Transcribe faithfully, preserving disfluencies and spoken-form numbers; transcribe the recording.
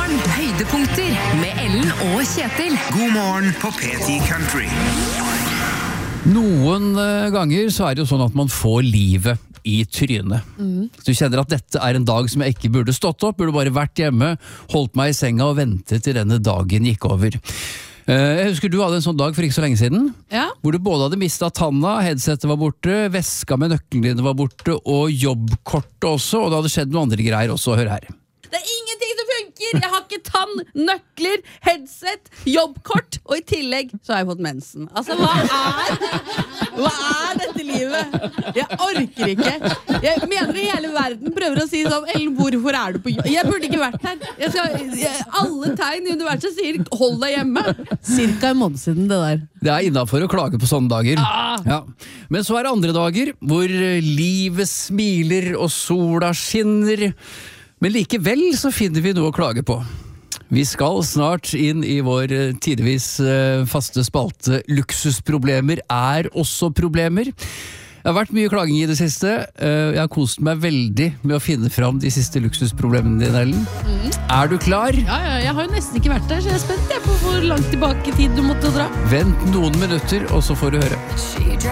morgen, høydepunkter med Ellen og Kjetil. God morgen på P ti Country. Noen ganger så er det jo sånn at man får livet i trynet. Mm. Du kjenner at dette er en dag som jeg ikke burde stått opp, burde bare vært hjemme, holdt meg i senga og ventet til denne dagen gikk over. Jeg husker du hadde en sånn dag for ikke så lenge siden, ja. Hvor du både hadde mistet tanna, headsetet var borte, veska med nøklene dine var borte, og jobbkortet også, og det hadde skjedd noen andre greier også, hør her. Det er ingenting som funker! Jeg har ikke tann, nøkler, headset, jobbkort, og i tillegg så har jeg fått mensen. Altså, hva er, hva er dette livet? Jeg orker ikke. Jeg mener i hele verden prøver å si sånn, Ellen, hvorfor er du på jobb? Jeg burde ikke vært her. Jeg skal, jeg, alle tegn i universet sier, hold deg hjemme. Cirka en måned siden det der. Det er innenfor å klage på sånne dager. Ah. Ja. Men så er det andre dager, hvor livet smiler og sola skinner. Men likevel så finner vi noe å klage på. Vi skal snart inn i vår tidvis faste spalte Luksusproblemer er også problemer. Det har vært mye klaging i det siste. Jeg har kost meg veldig med å finne fram de siste luksusproblemene dine, Ellen. Mm. Er du klar? Ja, ja, jeg har jo nesten ikke vært der, så jeg er spent jeg på hvor langt tilbake i tid du måtte dra. Vent noen minutter, og så får du høre.